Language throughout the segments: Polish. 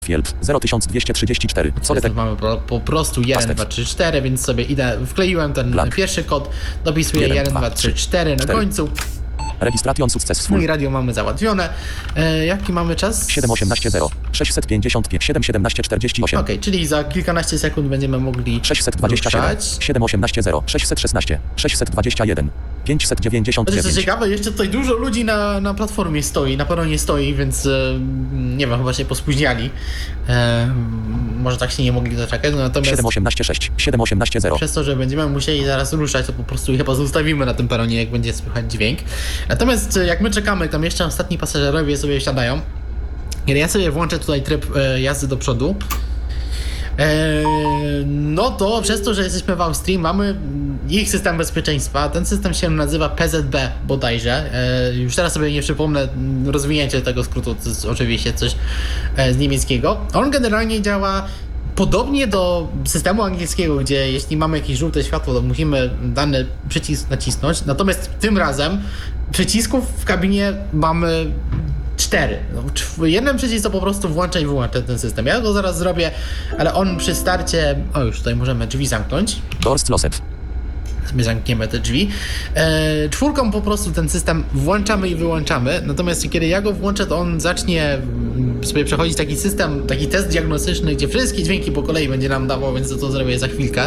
Field 0234. Mamy po prostu 1, 2, 3, 4, więc sobie wkleiłem ten pierwszy kod, dopisuję 1, 2, 3, 4 na końcu. Registration successful. No i radio mamy załatwione. Jaki mamy czas? 7.18.0 655 7.17.48. Okej, czyli za kilkanaście sekund będziemy mogli 627 7.18.0 616 621 599. Co ciekawe, jeszcze tutaj dużo ludzi na platformie stoi, na peronie stoi, więc nie wiem, chyba się pospóźniali. Może tak się nie mogli doczekać, natomiast 7.18.6 7.18.0. przez to, że będziemy musieli zaraz ruszać, to po prostu chyba zostawimy na tym peronie, jak będzie słychać dźwięk. Natomiast jak my czekamy, tam jeszcze ostatni pasażerowie sobie wsiadają, kiedy ja sobie włączę tutaj tryb jazdy do przodu, no to przez to, że jesteśmy w Austrii, mamy ich system bezpieczeństwa. Ten system się nazywa PZB bodajże. Już teraz sobie nie przypomnę rozwinięcie tego skrótu, to jest oczywiście coś z niemieckiego. On generalnie działa podobnie do systemu angielskiego, gdzie jeśli mamy jakieś żółte światło, to musimy dany przycisk nacisnąć. Natomiast tym razem przycisków w kabinie mamy 4. Jeden przycisk to po prostu włącza i wyłącza ten system. Ja go zaraz zrobię, ale on przy starcie... O, już tutaj możemy drzwi zamknąć. Doors closet. My zamkniemy te drzwi. 4 po prostu ten system włączamy i wyłączamy. Natomiast kiedy ja go włączę, to on zacznie sobie przechodzić taki system, taki test diagnostyczny, gdzie wszystkie dźwięki po kolei będzie nam dawał, więc to zrobię za chwilkę.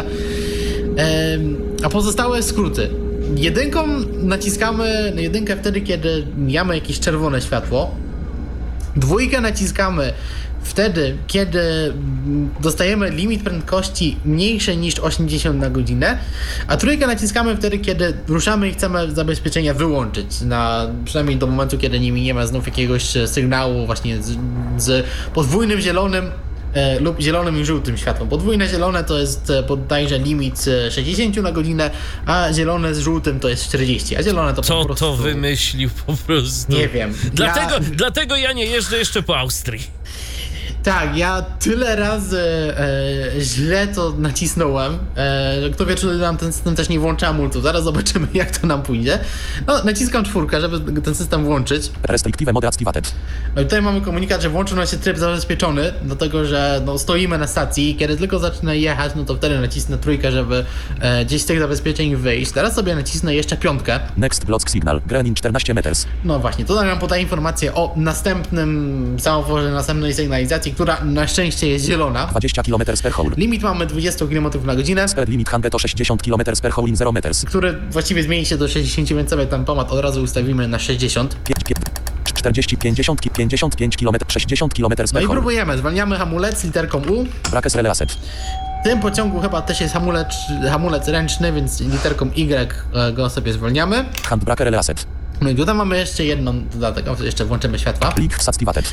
A pozostałe skróty. Jedynką naciskamy jedynkę wtedy, kiedy mijamy jakieś czerwone światło. Dwójkę naciskamy wtedy, kiedy dostajemy limit prędkości mniejszy niż 80 na godzinę, a trójkę naciskamy wtedy, kiedy ruszamy i chcemy zabezpieczenia wyłączyć, przynajmniej do momentu, kiedy nie miniemy znów jakiegoś sygnału właśnie z podwójnym zielonym lub zielonym i żółtym światłem. Podwójne zielone to jest bodajże limit 60 na godzinę, a zielone z żółtym to jest 40, a zielone to po prostu... To wymyślił po prostu? Nie wiem. Dlatego ja nie jeżdżę jeszcze po Austrii. Tak, ja tyle razy źle to nacisnąłem. Kto wie, czy nam ten system też nie włącza multu. Zaraz zobaczymy, jak to nam pójdzie. No, naciskam 4, żeby ten system włączyć. Restrictive mode activated. No i tutaj mamy komunikat, że włączył nam się tryb zabezpieczony, dlatego że stoimy na stacji i kiedy tylko zacznę jechać, no to wtedy nacisnę 3, żeby gdzieś z tych zabezpieczeń wyjść. Teraz sobie nacisnę jeszcze 5. Next block signal, green in 14 meters. No właśnie, to nam podaje informację o następnym semaforze, następnej sygnalizacji, która na szczęście jest zielona. 20 km per hour. Limit mamy 20 km na godzinę. Speed limit 100 to 60 km per hour in 0 meters. Który właściwie zmieni się do 60, więc sobie ten pomad od razu ustawimy na 60. 40, 50, 55 km, 60 km per No i hour. próbujemy. Zwalniamy hamulec literką U. Brakes relased. W tym pociągu chyba też jest hamulec ręczny, więc literką Y go sobie zwolniamy. Handbrake relased. No i tutaj mamy jeszcze jedną dodatek. Jeszcze włączymy światła. Leak activated.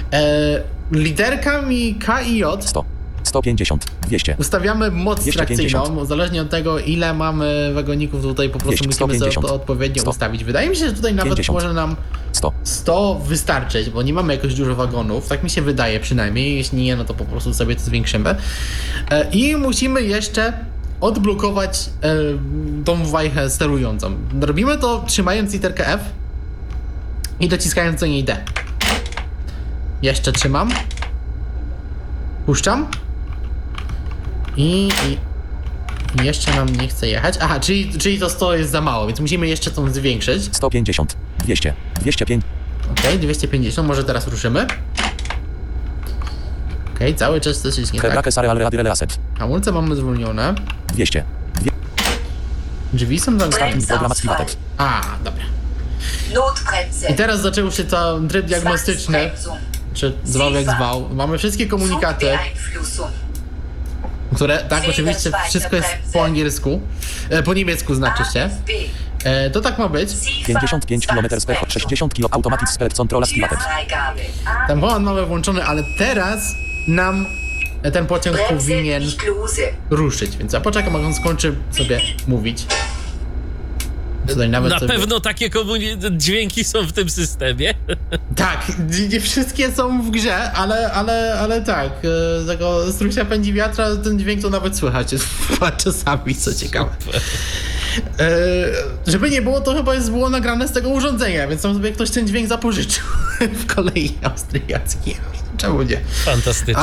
Literkami K i J 100, 150, 200. ustawiamy moc 250. trakcyjną, zależnie od tego, ile mamy wagoników tutaj, po prostu 200, musimy sobie 150, to odpowiednio 100, ustawić. Wydaje mi się, że tutaj nawet 50, może nam 100 wystarczyć, bo nie mamy jakoś dużo wagonów, tak mi się wydaje przynajmniej, jeśli nie, no to po prostu sobie to zwiększymy. I musimy jeszcze odblokować tą wajchę sterującą. Robimy to trzymając literkę F i dociskając do niej D. Jeszcze trzymam. Puszczam. I jeszcze nam nie chce jechać. Aha, czyli to 100 jest za mało, więc musimy jeszcze tą zwiększyć. 150, 200, 205. Okej, 250, może teraz ruszymy. Okej, cały czas coś jest nie tak. Brakes areal relased. Hamulce mamy zwolnione. 200. Drzwi są zamknięte. Program activated. A, dobra. I teraz zaczął się ten tryb diagnostyczny. Czy zwał jak zwał. Mamy wszystkie komunikaty, które, tak, oczywiście wszystko jest po angielsku, po niemiecku znaczy się. To tak ma być. 55 km per hour, 60 km automatic speed control activated. Ten pomad mamy włączony, ale teraz nam ten pociąg powinien ruszyć, więc ja poczekam, jak on skończy sobie mówić. Tutaj nawet Na sobie... pewno takie dźwięki są w tym systemie. Tak, nie wszystkie są w grze, ale tak, tego strusia pędzi wiatra, ten dźwięk to nawet słychać czasami, co ciekawe. Żeby nie było, to chyba było nagrane z tego urządzenia, więc tam sobie ktoś ten dźwięk zapożyczył w kolei austriackiej. Czemu nie? Fantastycznie.